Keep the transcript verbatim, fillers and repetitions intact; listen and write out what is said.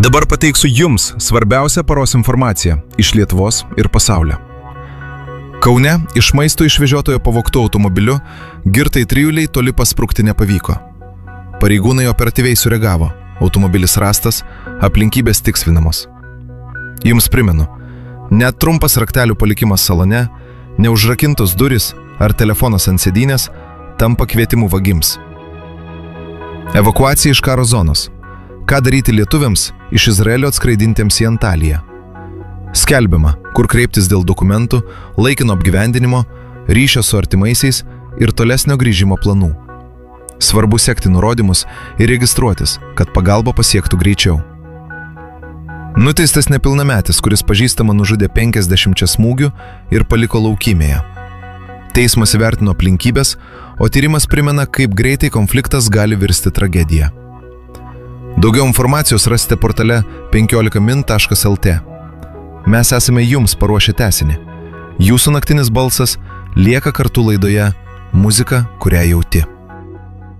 Dabar pateiksiu jums svarbiausią paros informaciją iš Lietuvos ir pasaulio. Kaune iš maisto išvežiotojo pavogtų automobiliu girtai trijuliai toli pasprukti nepavyko. Pareigūnai operatyviai sureagavo, automobilis rastas, aplinkybės tikslinamos. Jums primenu, net trumpas raktelių palikimas salone, neužrakintos duris ar telefonas ant sėdynės tampa kvietimu vagims. Evakuacija iš karo zonos. Ką daryti lietuviams iš Izraelio atskraidintiems į Antaliją? Skelbiama, kur kreiptis dėl dokumentų, laikino apgyvendinimo, ryšio su artimaisiais ir tolesnio grįžimo planų. Svarbu sekti nurodymus ir registruotis, kad pagalba pasiektų greičiau. Nuteistas nepilnametis, kuris pažįstamą nužudė penkiasdešimčia smūgių ir paliko laukymėje. Teismas įvertino aplinkybės, o tyrimas primena, kaip greitai konfliktas gali virsti tragediją. Daugiau informacijos rasite portale penkiolika min taškas el te. Mes esame jums paruošę tęsinį. Jūsų naktinis balsas lieka kartu laidoje Muzika, kurią jauti.